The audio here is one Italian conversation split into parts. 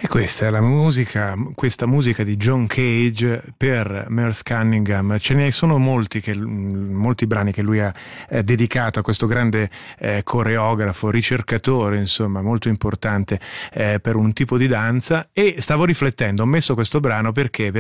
E questa è la musica, questa musica di John Cage per Merce Cunningham. Ce ne sono molti brani che lui ha dedicato a questo grande coreografo, ricercatore, insomma, molto importante per un tipo di danza. E stavo riflettendo, ho messo questo brano perché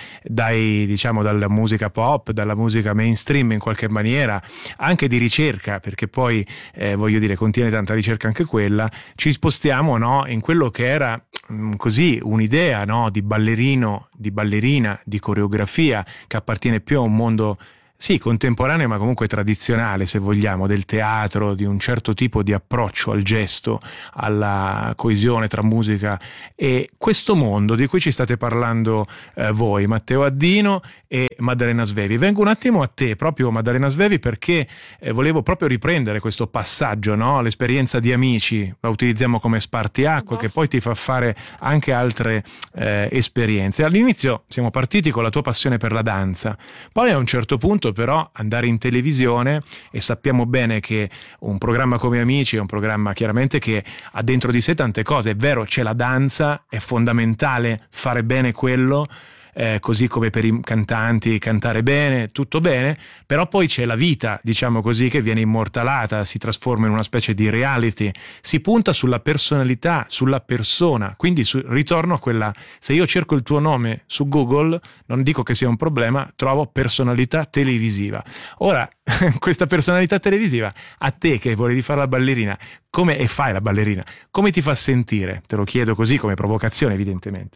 dalla musica pop, dalla musica mainstream in qualche maniera, anche di ricerca, perché poi voglio dire, contiene tanta ricerca anche quella, ci spostiamo, no, in quello che era così un'idea, no, di ballerino, di ballerina, di coreografia, che appartiene più a un mondo sì contemporaneo, ma comunque tradizionale, se vogliamo, del teatro, di un certo tipo di approccio al gesto, alla coesione tra musica e questo mondo di cui ci state parlando voi, Matteo Addino e Maddalena Svevi. Vengo un attimo a te, proprio Maddalena Svevi, perché volevo proprio riprendere questo passaggio, no? L'esperienza di Amici, la utilizziamo come spartiacque, che poi ti fa fare anche altre esperienze. All'inizio siamo partiti con la tua passione per la danza, poi a un certo punto però andare in televisione, e sappiamo bene che un programma come Amici è un programma chiaramente che ha dentro di sé tante cose. È vero, c'è la danza, è fondamentale fare bene quello, così come per i cantanti cantare bene, tutto bene, però poi c'è la vita, diciamo così, che viene immortalata, si trasforma in una specie di reality, si punta sulla personalità, sulla persona, quindi ritorno a quella, se io cerco il tuo nome su Google, non dico che sia un problema, trovo personalità televisiva. Ora, questa personalità televisiva, a te che volevi fare la ballerina, e fai la ballerina, come ti fa sentire? Te lo chiedo così come provocazione, evidentemente.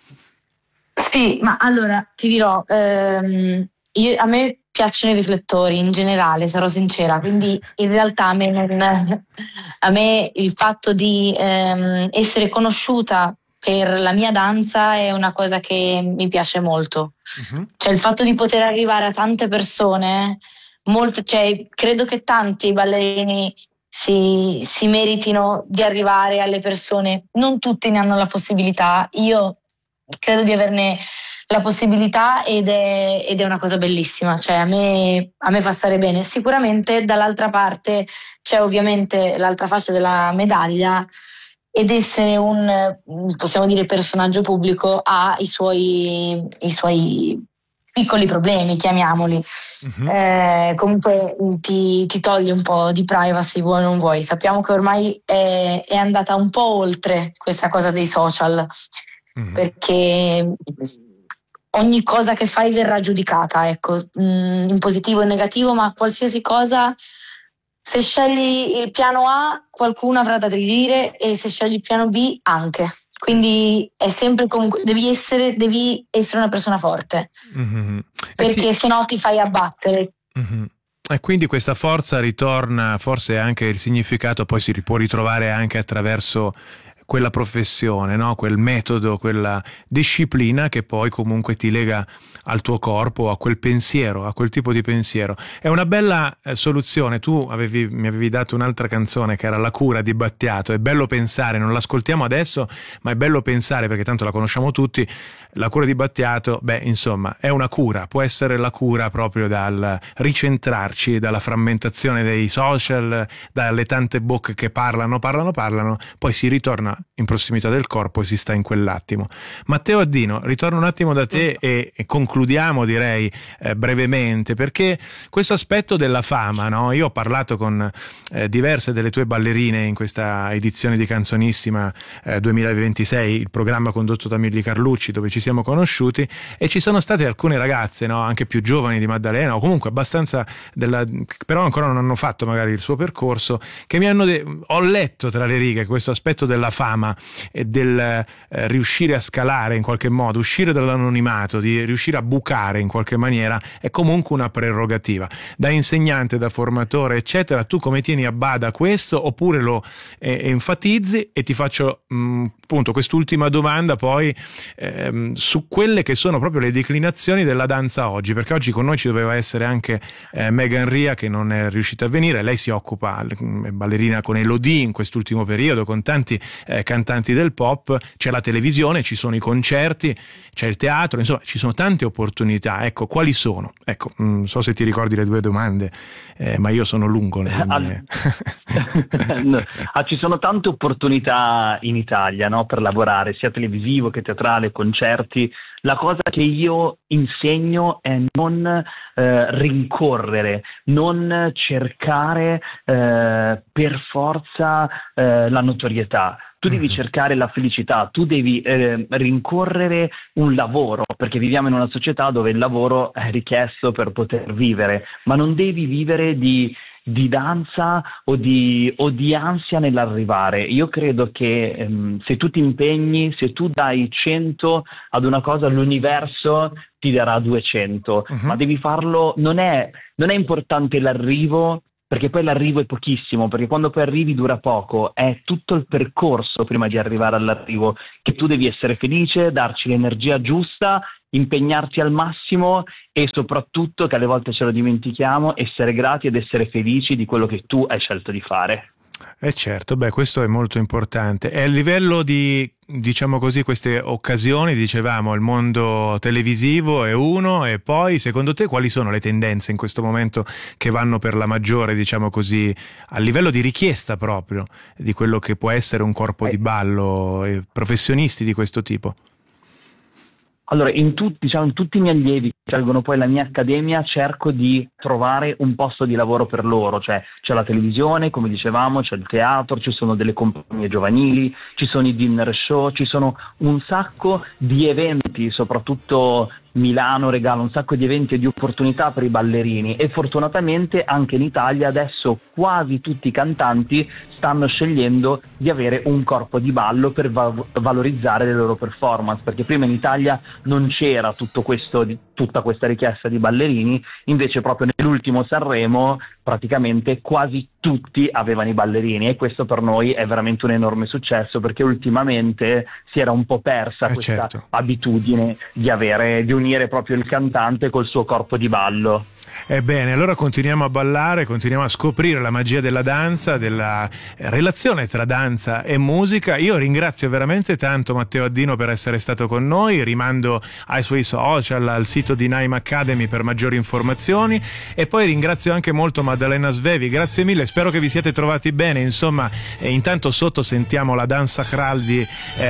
Sì, ma allora ti dirò, a me piacciono i riflettori in generale, sarò sincera, quindi in realtà a me il fatto di essere conosciuta per la mia danza è una cosa che mi piace molto. Uh-huh. Cioè il fatto di poter arrivare a tante persone, credo che tanti ballerini si meritino di arrivare alle persone, non tutti ne hanno la possibilità, io credo di averne la possibilità ed è una cosa bellissima, cioè a me fa stare bene. Sicuramente dall'altra parte c'è ovviamente l'altra faccia della medaglia, ed essere possiamo dire, personaggio pubblico ha i suoi piccoli problemi, chiamiamoli. Uh-huh. Comunque ti toglie un po' di privacy, vuoi o non vuoi. Sappiamo che ormai è andata un po' oltre questa cosa dei social. Mm-hmm. Perché ogni cosa che fai verrà giudicata, ecco, in positivo e in negativo, ma qualsiasi cosa, se scegli il piano A qualcuno avrà da dire, e se scegli il piano B anche, quindi è sempre comunque devi essere una persona forte. Mm-hmm. Perché se no ti fai abbattere. Mm-hmm. E quindi questa forza ritorna, forse anche il significato poi si può ritrovare anche attraverso quella professione, no? Quel metodo, quella disciplina che poi comunque ti lega al tuo corpo, a quel pensiero, a quel tipo di pensiero. È una bella soluzione. Tu mi avevi dato un'altra canzone che era La cura di Battiato. È bello pensare, non l'ascoltiamo adesso, ma è bello pensare, perché tanto la conosciamo tutti, La cura di Battiato, insomma, è una cura, può essere la cura proprio dal ricentrarci, dalla frammentazione dei social, dalle tante bocche che parlano, poi si ritorna in prossimità del corpo e si sta in quell'attimo. Matteo Addino, ritorno un attimo da te e concludiamo, direi, brevemente, perché questo aspetto della fama, no? Io ho parlato con diverse delle tue ballerine in questa edizione di Canzonissima 2026, il programma condotto da Milly Carlucci, dove ci siamo conosciuti, e ci sono state alcune ragazze, no? Anche più giovani di Maddalena, o comunque abbastanza però ancora non hanno fatto magari il suo percorso, che mi hanno ho letto tra le righe questo aspetto della fama e del riuscire a scalare in qualche modo, uscire dall'anonimato, di riuscire a bucare in qualche maniera, è comunque una prerogativa. Da insegnante, da formatore, eccetera, tu come tieni a bada questo, oppure lo enfatizzi? E ti faccio appunto quest'ultima domanda poi su quelle che sono proprio le declinazioni della danza oggi, perché oggi con noi ci doveva essere anche Megan Ria, che non è riuscita a venire. Lei si occupa, è ballerina con Elodie in quest'ultimo periodo, con tanti cantanti del pop, c'è la televisione, ci sono i concerti, c'è il teatro, insomma ci sono tante opportunità. Ecco, quali sono? Ecco, non so se ti ricordi le 2 domande, ma io sono lungo nelle mie... Ci sono tante opportunità in Italia, no, per lavorare, sia televisivo che teatrale, concerti. La cosa che io insegno è non rincorrere, non cercare per forza la notorietà. Tu devi cercare la felicità, tu devi rincorrere un lavoro, perché viviamo in una società dove il lavoro è richiesto per poter vivere, ma non devi vivere di danza o di ansia nell'arrivare. Io credo che se tu ti impegni, se tu dai 100 ad una cosa, l'universo ti darà 200, ma devi farlo. Non è importante l'arrivo, perché poi l'arrivo è pochissimo, perché quando poi arrivi dura poco, è tutto il percorso prima di arrivare all'arrivo che tu devi essere felice, darci l'energia giusta, impegnarti al massimo e soprattutto, che alle volte ce lo dimentichiamo, essere grati ed essere felici di quello che tu hai scelto di fare. Certo, questo è molto importante. E a livello di, diciamo così, queste occasioni, dicevamo, il mondo televisivo è uno, e poi secondo te quali sono le tendenze in questo momento che vanno per la maggiore, diciamo così, a livello di richiesta proprio di quello che può essere un corpo di ballo e professionisti di questo tipo? Allora, in tutti i miei allievi che scelgono poi la mia accademia, cerco di trovare un posto di lavoro per loro, cioè c'è la televisione, come dicevamo, c'è il teatro, ci sono delle compagnie giovanili, ci sono i dinner show, ci sono un sacco di eventi, soprattutto Milano regala un sacco di eventi e di opportunità per i ballerini, e fortunatamente anche in Italia adesso quasi tutti i cantanti stanno scegliendo di avere un corpo di ballo per valorizzare le loro performance, perché prima in Italia non c'era tutta questa richiesta di ballerini, invece proprio nell'ultimo Sanremo praticamente quasi tutti avevano i ballerini, e questo per noi è veramente un enorme successo, perché ultimamente si era un po' persa questa abitudine di unire proprio il cantante col suo corpo di ballo. Ebbene, allora continuiamo a ballare, continuiamo a scoprire la magia della danza, della relazione tra danza e musica. Io ringrazio veramente tanto Matteo Addino per essere stato con noi, rimando ai suoi social, al sito di Naim Academy per maggiori informazioni, e poi ringrazio anche molto Maddalena Svevi, grazie mille, spero che vi siate trovati bene. Insomma, intanto sotto sentiamo la danza sacral di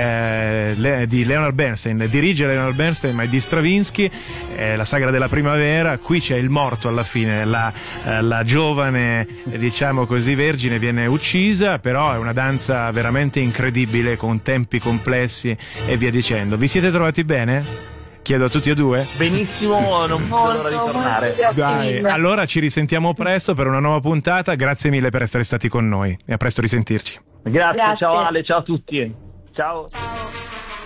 Leonard Bernstein, dirige Leonard Bernstein ma è di Stravinsky, la sagra della primavera. Qui c'è il morto alla fine, la giovane, diciamo così, vergine viene uccisa, però è una danza veramente incredibile con tempi complessi e via dicendo. Vi siete trovati bene? Chiedo a tutti e due. Benissimo, non vedo l'ora di tornare. Dai, allora ci risentiamo presto per una nuova puntata. Grazie mille per essere stati con noi e a presto risentirci. Grazie. Ciao Ale, ciao a tutti. Ciao.